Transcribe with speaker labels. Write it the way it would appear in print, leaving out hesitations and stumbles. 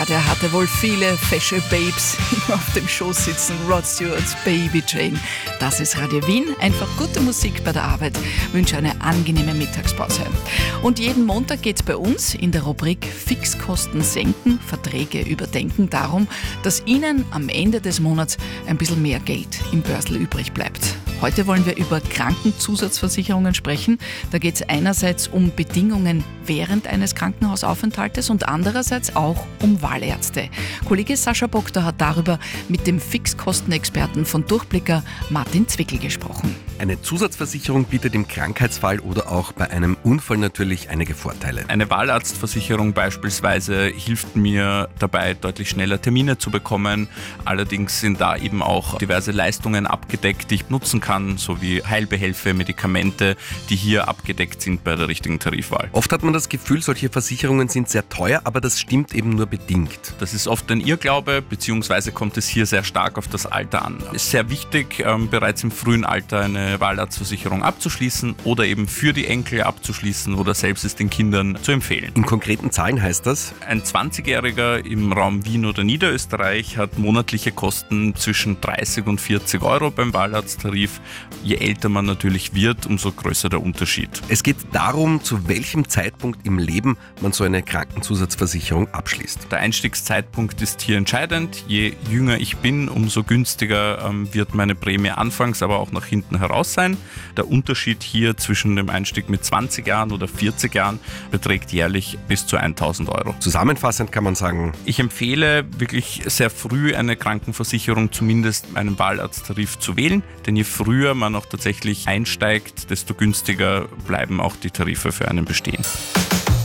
Speaker 1: der hatte wohl viele fesche Babes auf dem Schoß sitzen. Rod Stewart's Baby Jane. Das ist Radio Wien. Einfach gute Musik bei der Arbeit. Ich wünsche eine angenehme Mittagspause. Und jeden Montag geht es bei uns in der Rubrik Fixkosten senken, Verträge überdenken darum, dass Ihnen am Ende des Monats ein bisschen mehr Geld im Börsl übrig bleibt. Heute wollen wir über Krankenzusatzversicherungen sprechen. Da geht es einerseits um Bedingungen während eines Krankenhausaufenthaltes und andererseits auch um Wahlärzte. Kollege Sascha Bogda hat darüber mit dem Fixkostenexperten von Durchblicker Martin Zwickel gesprochen.
Speaker 2: Eine Zusatzversicherung bietet im Krankheitsfall oder auch bei einem Unfall natürlich einige Vorteile.
Speaker 3: Eine Wahlarztversicherung beispielsweise hilft mir dabei, deutlich schneller Termine zu bekommen. Allerdings sind da eben auch diverse Leistungen abgedeckt, die ich nutzen kann, sowie Heilbehelfe, Medikamente, die hier abgedeckt sind bei der richtigen Tarifwahl.
Speaker 2: Oft hat man das Gefühl, solche Versicherungen sind sehr teuer, aber das stimmt eben nur bedingt.
Speaker 3: Das ist oft ein Irrglaube, beziehungsweise kommt es hier sehr stark auf das Alter an. Es ist sehr wichtig, bereits im frühen Alter eine Wahlarztversicherung abzuschließen oder eben für die Enkel abzuschließen oder selbst es den Kindern zu empfehlen.
Speaker 2: In konkreten Zahlen heißt das?
Speaker 3: Ein 20-Jähriger im Raum Wien oder Niederösterreich hat monatliche Kosten zwischen 30 und 40 Euro beim Wahlarzttarif. Je älter man natürlich wird, umso größer der Unterschied.
Speaker 2: Es geht darum, zu welchem Zeitpunkt im Leben man so eine Krankenzusatzversicherung abschließt.
Speaker 3: Der Einstiegszeitpunkt ist hier entscheidend. Je jünger ich bin, umso günstiger wird meine Prämie anfangs, aber auch nach hinten heraus sein. Der Unterschied hier zwischen dem Einstieg mit 20 Jahren oder 40 Jahren beträgt jährlich bis zu 1.000 Euro.
Speaker 2: Zusammenfassend kann man sagen,
Speaker 3: ich empfehle wirklich sehr früh eine Krankenversicherung, zumindest einen Wahlarzttarif zu wählen, denn je früher man auch tatsächlich einsteigt, desto günstiger bleiben auch die Tarife für einen bestehen.